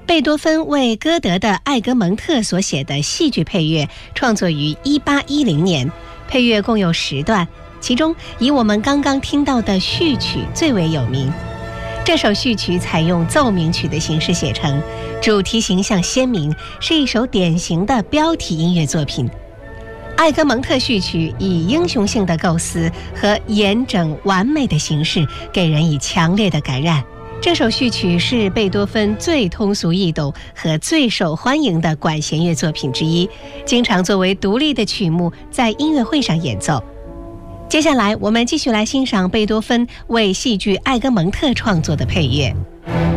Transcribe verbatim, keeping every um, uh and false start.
贝多芬为歌德的《艾格蒙特》所写的戏剧配乐创作于一八一零年，配乐共有十段，其中以我们刚刚听到的序曲最为有名。这首序曲采用奏鸣曲的形式写成，主题形象鲜明，是一首典型的标题音乐作品。艾格蒙特序曲以英雄性的构思和严整完美的形式，给人以强烈的感染。这首序曲是贝多芬最通俗易懂和最受欢迎的管弦乐作品之一，经常作为独立的曲目在音乐会上演奏。接下来我们继续来欣赏贝多芬为戏剧《艾格蒙特》创作的配乐。